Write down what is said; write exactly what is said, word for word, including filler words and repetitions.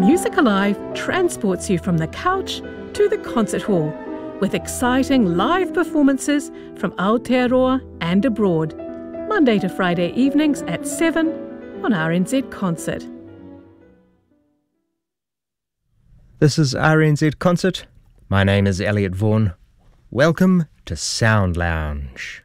Music Alive transports you from the couch to the concert hall with exciting live performances from Aotearoa and abroad, Monday to Friday evenings at seven on R N Z Concert. This is R N Z Concert. My name is Elliot Vaughan. Welcome to Sound Lounge.